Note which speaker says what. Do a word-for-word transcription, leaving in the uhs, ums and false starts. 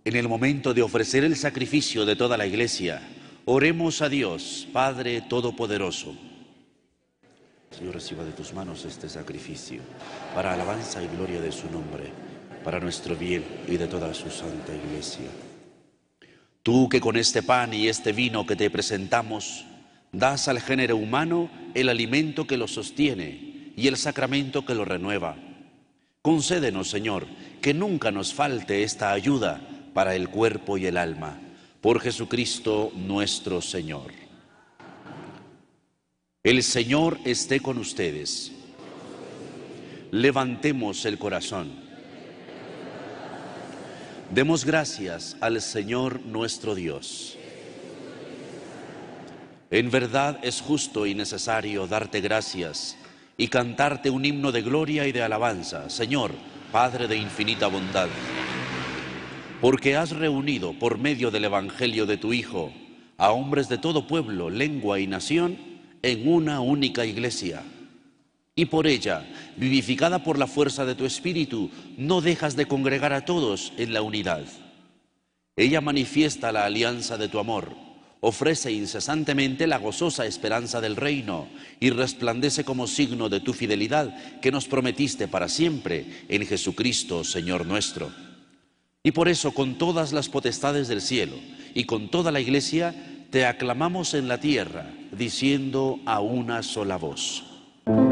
Speaker 1: En el momento de ofrecer el sacrificio de toda la Iglesia, oremos a Dios, Padre Todopoderoso. Señor, reciba de tus manos este sacrificio, para alabanza y gloria de su nombre, para nuestro bien y de toda su santa Iglesia. Tú que con este pan y este vino que te presentamos, das al género humano el alimento que lo sostiene y el sacramento que lo renueva. Concédenos, Señor, que nunca nos falte esta ayuda para el cuerpo y el alma. Por Jesucristo nuestro Señor. El Señor esté con ustedes. Levantemos el corazón. Demos gracias al Señor nuestro Dios. En verdad es justo y necesario darte gracias y cantarte un himno de gloria y de alabanza, Señor, Padre de infinita bondad, porque has reunido por medio del Evangelio de tu Hijo a hombres de todo pueblo, lengua y nación en una única Iglesia. Y por ella, vivificada por la fuerza de tu Espíritu, no dejas de congregar a todos en la unidad. Ella manifiesta la alianza de tu amor, ofrece incesantemente la gozosa esperanza del reino y resplandece como signo de tu fidelidad que nos prometiste para siempre en Jesucristo, Señor nuestro. Y por eso, con todas las potestades del cielo y con toda la Iglesia, te aclamamos en la tierra, diciendo a una sola voz: